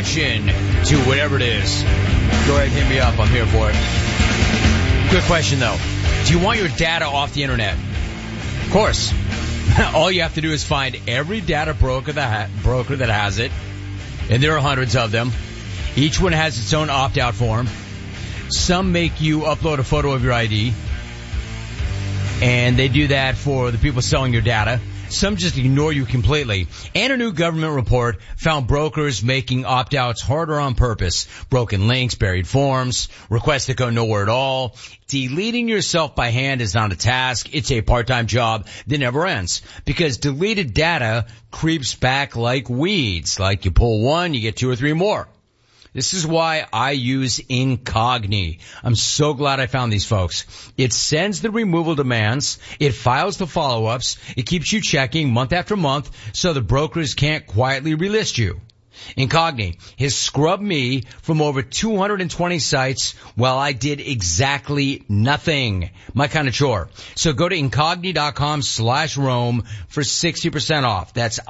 reaction to whatever it is, go ahead and hit me up. I'm here for it. Quick question, though. Do you want your data off the internet? Of course. All you have to do is find every data broker that has it, and there are hundreds of them. Each one has its own opt-out form. Some make you upload a photo of your ID, and they do that for the people selling your data. Some just ignore you completely. And a new government report found brokers making opt-outs harder on purpose. Broken links, buried forms, requests that go nowhere at all. Deleting yourself by hand is not a task. It's a part-time job that never ends. Because deleted data creeps back like weeds. Like you pull one, you get two or three more. This is why I use Incogni. I'm so glad I found these folks. It sends the removal demands. It files the follow-ups. It keeps you checking month after month so the brokers can't quietly relist you. Incogni has scrubbed me from over 220 sites while I did exactly nothing. My kind of chore. So go to Incogni.com/Rome for 60% off. That's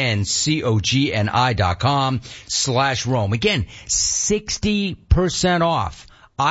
INCOGNI.com/Rome. Again, 60% off.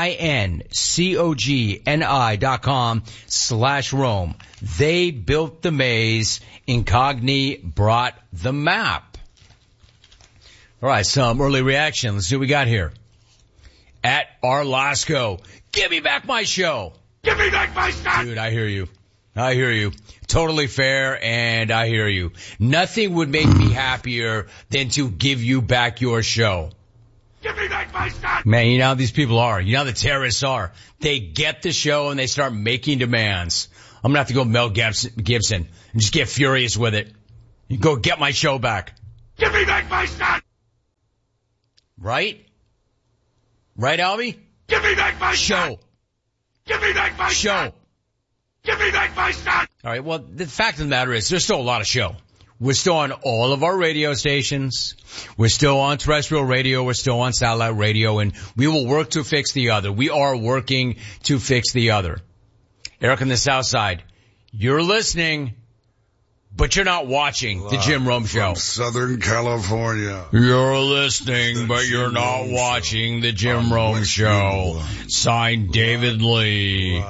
INCOGNI.com/Rome. They built the maze. Incogni brought the map. All right, some early reaction. Let's see what we got here. At Arlasco, give me back my show. Give me back my stock. Dude, I hear you. I hear you. Totally fair, and I hear you. Nothing would make me happier than to give you back your show. Give me back my stock. Man, you know how these people are. You know how the terrorists are. They get the show and they start making demands. I'm going to have to go Mel Gibson and just get furious with it. You go get my show back. Give me back my stock. Right? Right, Albie? Give me back my show. Stock. Give me back my show. Stock. Give me back my stock. All right, well, the fact of the matter is there's still a lot of show. We're still on all of our radio stations. We're still on terrestrial radio. We're still on satellite radio, and we will work to fix the other. We are working to fix the other. Eric on the South Side, you're listening, but you're not watching the Jim Rome Show. From Southern California. You're listening, but you're not watching the Jim Rome Show. Signed, David Lee.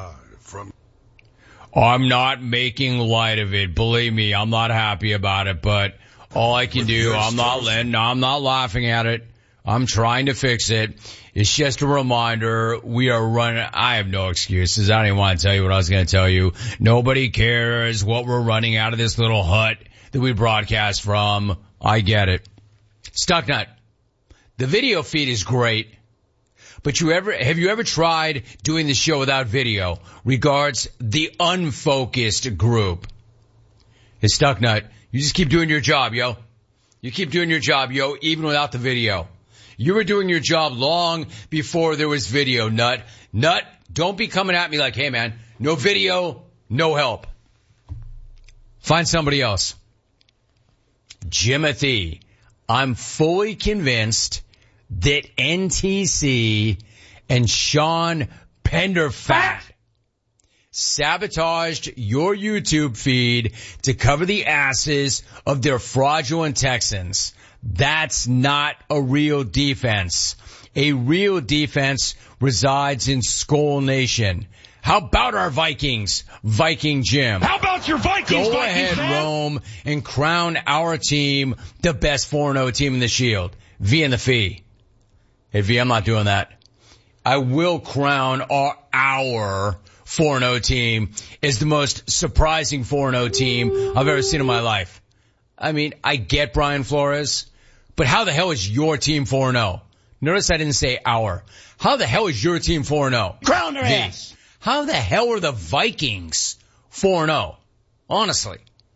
I'm not making light of it. Believe me, I'm not happy about it, but all I can do, I'm not laughing at it. I'm trying to fix it. It's just a reminder. We are running. I have no excuses. I didn't want to tell you what I was going to tell you. Nobody cares what we're running out of this little hut that we broadcast from. I get it. Stucknut. The video feed is great, but have you ever tried doing the show without video? Regards, the unfocused group. It's Stucknut. You just keep doing your job, yo. You keep doing your job, yo, even without the video. You were doing your job long before there was video, Nut. Nut, don't be coming at me like, hey, man, no video, no help. Find somebody else. Jimothy, I'm fully convinced that NTC and Sean Penderfat sabotaged your YouTube feed to cover the asses of their fraudulent Texans. That's not a real defense. A real defense resides in Skull Nation. How about our Vikings, Viking Jim? How about your Vikings, Go Vikings, ahead, man? Rome, and crown our team the best 4-0 team in the Shield. V and the Fee. Hey, V, I'm not doing that. I will crown our 4-0 team as the most surprising 4-0 team I've ever seen in my life. I mean, I get Brian Flores, but how the hell is your team 4-0? Notice I didn't say our. How the hell is your team 4-0? Crown their ass. How the hell are the Vikings 4-0? Honestly.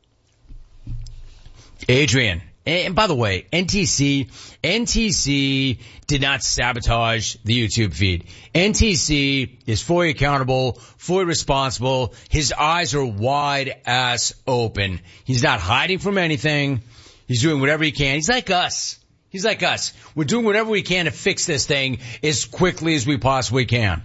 Adrian. And by the way, NTC did not sabotage the YouTube feed. NTC is fully accountable, fully responsible. His eyes are wide ass open. He's not hiding from anything. He's doing whatever he can. He's like us. We're doing whatever we can to fix this thing as quickly as we possibly can.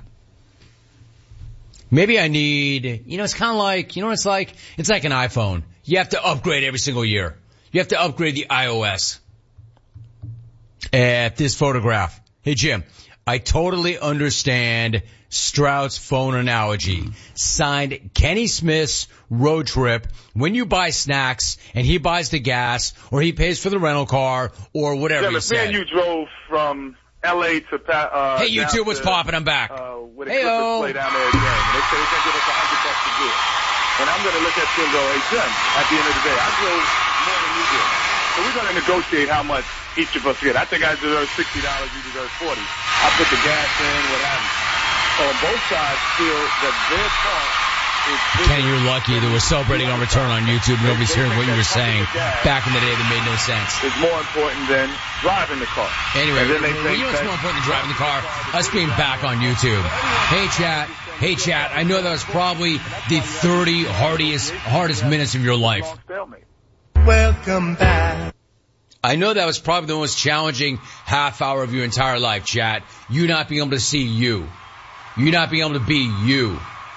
Maybe I need, it's kind of like, it's like? It's like an iPhone. You have to upgrade every single year. You have to upgrade the iOS. at this photograph. Hey, Jim, I totally understand Stroud's phone analogy. Signed Kenny Smith's road trip. When you buy snacks and he buys the gas or he pays for the rental car or whatever you said. You drove from L.A. to hey, YouTube, what's popping? I'm back. Hey-o. Play down there again. And they say they're going to give us $100 to do it. And I'm going to look at you and go, hey, Jim, at the end of the day, I drove more than you did. So we're going to negotiate how much each of us get. I think I deserve $60, you deserve $40. I put the gas in, what have you. So both sides feel that their part is bigger. Kenny, you're lucky that we're celebrating on return on YouTube. Nobody's hearing what you were saying back in the day that made no sense. It's more important than driving the car. Anyway, you know what's more important than driving the car? Us being back on YouTube. Hey, chat. I know that was probably the 30 hardest minutes of your life. Welcome back. I know that was probably the most challenging half hour of your entire life, chat. You not being able to see you. You not being able to be you.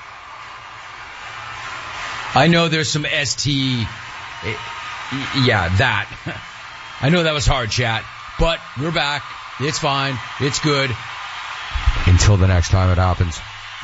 I know there's some ST, that. I know that was hard, chat, but we're back. It's fine. It's good. Until the next time it happens.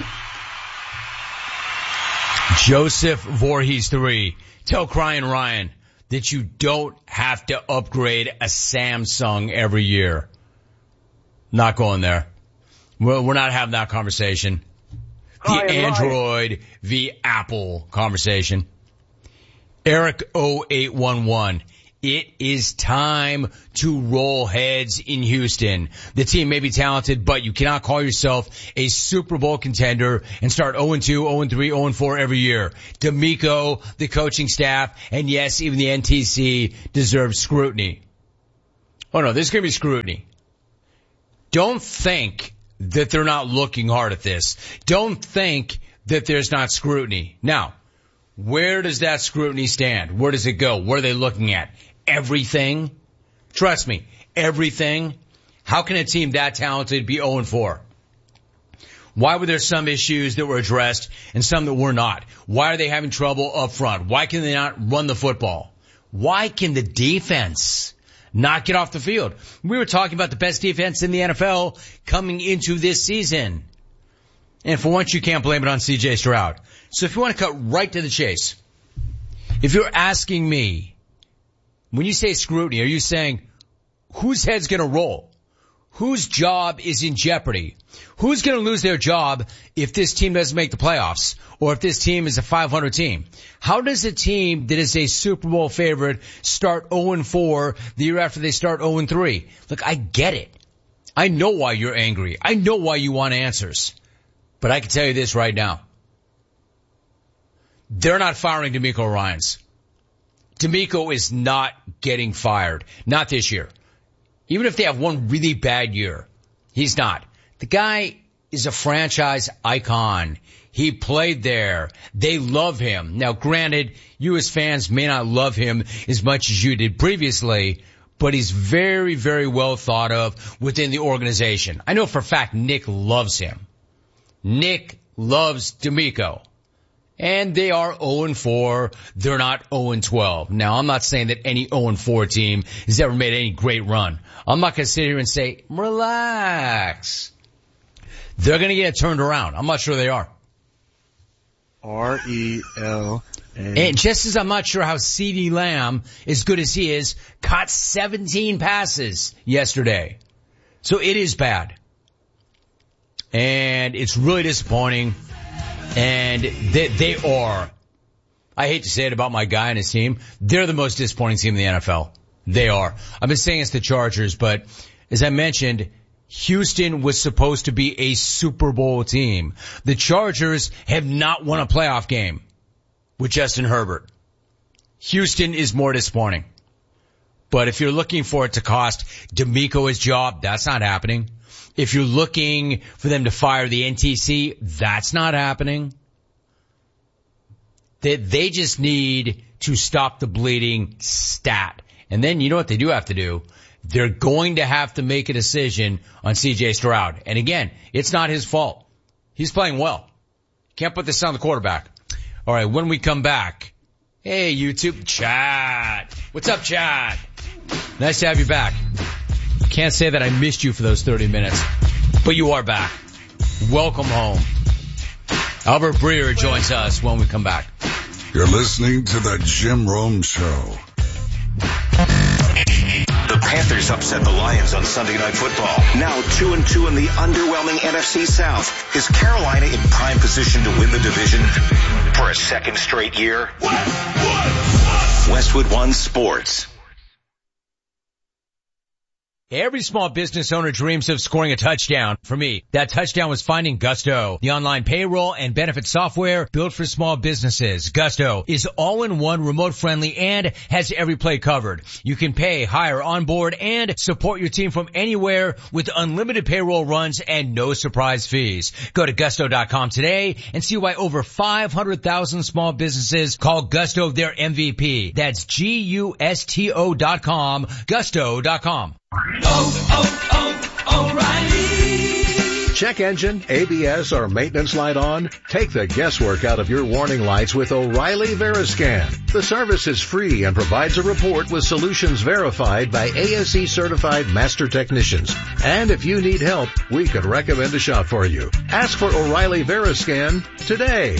Joseph Voorhees 3. Tell Crying Ryan that you don't have to upgrade a Samsung every year. Not going there. We're not having that conversation. The Android v. Apple conversation. Eric 0811. It is time to roll heads in Houston. The team may be talented, but you cannot call yourself a Super Bowl contender and start 0-2, 0-3, 0-4 every year. D'Amico, the coaching staff, and yes, even the NTC deserves scrutiny. Oh no, there's going to be scrutiny. Don't think that they're not looking hard at this. Don't think that there's not scrutiny. Now, where does that scrutiny stand? Where does it go? What are they looking at? Everything? Trust me, everything. How can a team that talented be 0-4? Why were there some issues that were addressed and some that were not? Why are they having trouble up front? Why can they not run the football? Why can the defense not get off the field? We were talking about the best defense in the NFL coming into this season. And for once, you can't blame it on C.J. Stroud. So if you want to cut right to the chase, if you're asking me, when you say scrutiny, are you saying whose head's going to roll? Whose job is in jeopardy? Who's going to lose their job if this team doesn't make the playoffs or if this team is a 500 team? How does a team that is a Super Bowl favorite start 0-4 the year after they start 0-3? Look, I get it. I know why you're angry. I know why you want answers. But I can tell you this right now. They're not firing D'Amico Ryans. D'Amico is not getting fired. Not this year. Even if they have one really bad year, he's not. The guy is a franchise icon. He played there. They love him. Now, granted, you as fans may not love him as much as you did previously, but he's very, very well thought of within the organization. I know for a fact Nick loves him. Nick loves D'Amico. And they are 0-4. They're not 0-12. Now, I'm not saying that any 0-4 team has ever made any great run. I'm not going to sit here and say, relax. They're going to get it turned around. I'm not sure they are. R-E-L. And just as I'm not sure how CeeDee Lamb, as good as he is, caught 17 passes yesterday. So it is bad. And it's really disappointing. And they are, I hate to say it about my guy and his team, they're the most disappointing team in the NFL. They are. I've been saying it's the Chargers, but as I mentioned, Houston was supposed to be a Super Bowl team. The Chargers have not won a playoff game with Justin Herbert. Houston is more disappointing. But if you're looking for it to cost D'Amico his job, that's not happening. If you're looking for them to fire the NTC, that's not happening. They just need to stop the bleeding stat. And then you know what they do have to do? They're going to have to make a decision on C.J. Stroud. And again, it's not his fault. He's playing well. Can't put this on the quarterback. All right, when we come back, hey, YouTube, Chad. What's up, Chad? Nice to have you back. Can't say that I missed you for those 30 minutes, but you are back. Welcome home. Albert Breer joins us when we come back. You're listening to the Jim Rome Show. The Panthers upset the Lions on Sunday Night Football. Now 2-2 in the underwhelming NFC South. Is Carolina in prime position to win the division for a second straight year? Westwood One Sports. Every small business owner dreams of scoring a touchdown. For me, that touchdown was finding Gusto, the online payroll and benefit software built for small businesses. Gusto is all-in-one, remote-friendly, and has every play covered. You can pay, hire, onboard, and support your team from anywhere with unlimited payroll runs and no surprise fees. Go to Gusto.com today and see why over 500,000 small businesses call Gusto their MVP. That's Gusto.com, Gusto.com. O'Reilly. Check engine, ABS, or maintenance light on? Take the guesswork out of your warning lights with O'Reilly Veriscan. The service is free and provides a report with solutions verified by ASE certified master technicians. And if you need help, we could recommend a shop for you. Ask for O'Reilly Veriscan today.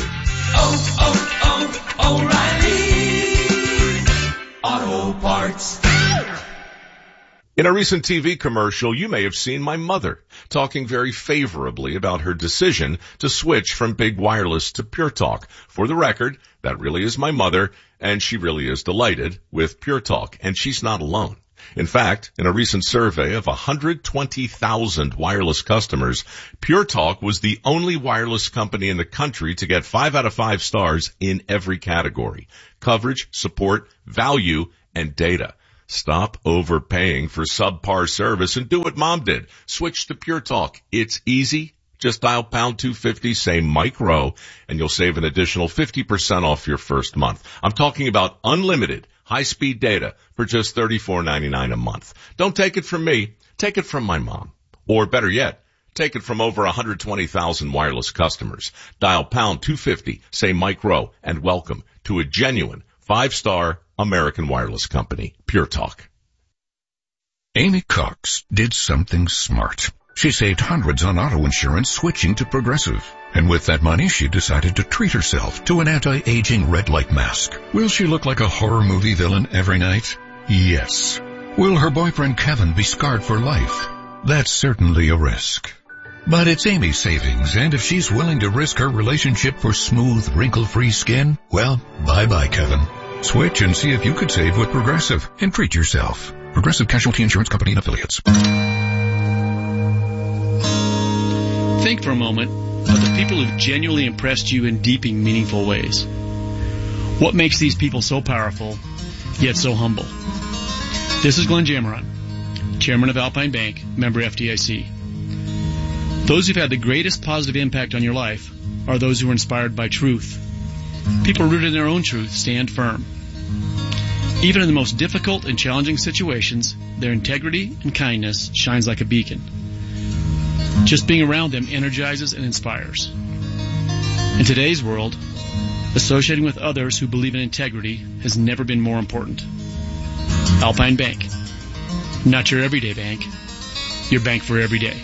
O'Reilly Auto Parts. In a recent TV commercial, you may have seen my mother talking very favorably about her decision to switch from big wireless to Pure Talk. For the record, that really is my mother, and she really is delighted with Pure Talk, and she's not alone. In fact, in a recent survey of 120,000 wireless customers, Pure Talk was the only wireless company in the country to get 5 out of 5 stars in every category: coverage, support, value, and data. Stop overpaying for subpar service and do what Mom did. Switch to Pure Talk. It's easy. Just dial pound 250, say Mike Rowe, and you'll save an additional 50% off your first month. I'm talking about unlimited high-speed data for just $34.99 a month. Don't take it from me. Take it from my mom. Or better yet, take it from over 120,000 wireless customers. Dial pound 250, say Mike Rowe, and welcome to a genuine 5-star American wireless company, Pure Talk. Amy Cox did something smart. She saved hundreds on auto insurance switching to Progressive. And with that money, she decided to treat herself to an anti-aging red light mask. Will she look like a horror movie villain every night? Yes. Will her boyfriend Kevin be scarred for life? That's certainly a risk. But it's Amy's savings, and if she's willing to risk her relationship for smooth, wrinkle-free skin, well, bye-bye, Kevin. Switch and see if you could save with Progressive and treat yourself. Progressive Casualty Insurance Company and Affiliates. Think for a moment of the people who've genuinely impressed you in deep and meaningful ways. What makes these people so powerful, yet so humble? This is Glenn Jameron, Chairman of Alpine Bank, member FDIC. Those who've had the greatest positive impact on your life are those who are inspired by truth. People rooted in their own truth stand firm. Even in the most difficult and challenging situations, their integrity and kindness shines like a beacon. Just being around them energizes and inspires. In today's world, associating with others who believe in integrity has never been more important. Alpine Bank. Not your everyday bank, your bank for every day.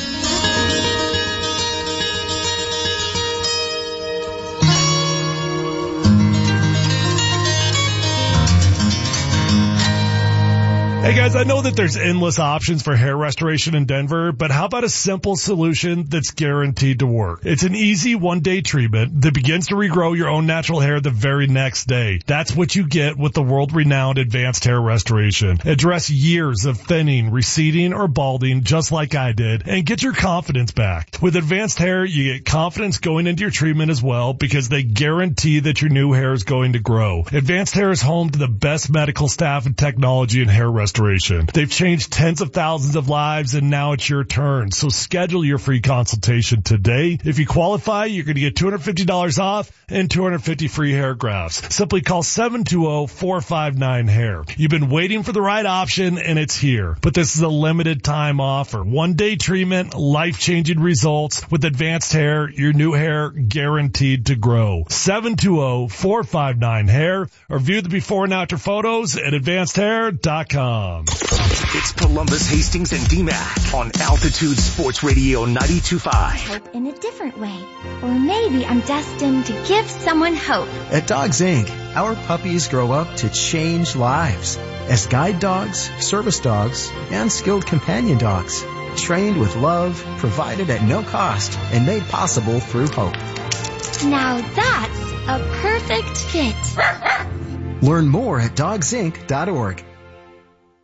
Hey guys, I know that there's endless options for hair restoration in Denver, but how about a simple solution that's guaranteed to work? It's an easy one-day treatment that begins to regrow your own natural hair the very next day. That's what you get with the world-renowned Advanced Hair Restoration. Address years of thinning, receding, or balding just like I did, and get your confidence back. With Advanced Hair, you get confidence going into your treatment as well because they guarantee that your new hair is going to grow. Advanced Hair is home to the best medical staff and technology in hair restoration. They've changed tens of thousands of lives, and now it's your turn. So schedule your free consultation today. If you qualify, you're going to get $250 off and 250 free hair grafts. Simply call 720-459-HAIR. You've been waiting for the right option, and it's here. But this is a limited time offer. One-day treatment, life-changing results. With Advanced Hair, your new hair guaranteed to grow. 720-459-HAIR, or view the before and after photos at advancedhair.com. It's Columbus, Hastings, and DMAC on Altitude Sports Radio 92.5. Hope in a different way. Or maybe I'm destined to give someone hope. At Dogs Inc., our puppies grow up to change lives as guide dogs, service dogs, and skilled companion dogs. Trained with love, provided at no cost, and made possible through hope. Now that's a perfect fit. Learn more at dogsinc.org.